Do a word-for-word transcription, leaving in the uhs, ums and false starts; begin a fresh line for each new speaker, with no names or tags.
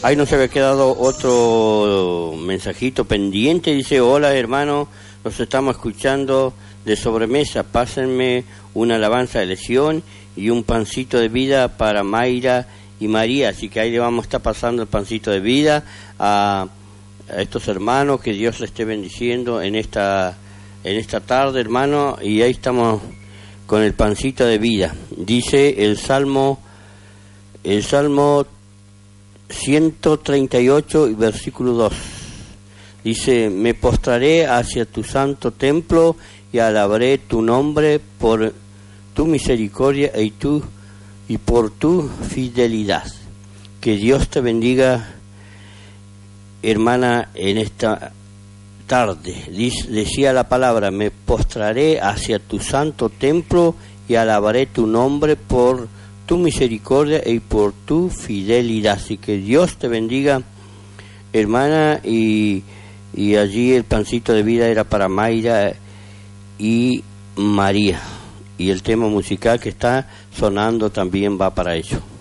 Ahí nos había quedado otro mensajito pendiente. Dice: hola hermano, los estamos escuchando de sobremesa. Pásenme una alabanza de lesión y un pancito de vida para Mayra y María. Así que ahí le vamos a estar pasando el pancito de vida a, a estos hermanos. Que Dios les esté bendiciendo en esta, en esta tarde, hermano. Y ahí estamos con el pancito de vida. Dice el Salmo, el Salmo ciento treinta y ocho, versículo dos. Dice: me postraré hacia tu santo templo y alabaré tu nombre por tu misericordia y, tu, y por tu fidelidad. Que Dios te bendiga, hermana, en esta tarde. Dice, decía la palabra: me postraré hacia tu santo templo y alabaré tu nombre por tu misericordia y por tu fidelidad. Así que Dios te bendiga, hermana. Y, y allí el pancito de vida era para Mayra y María, y el tema musical que está sonando también va para ello.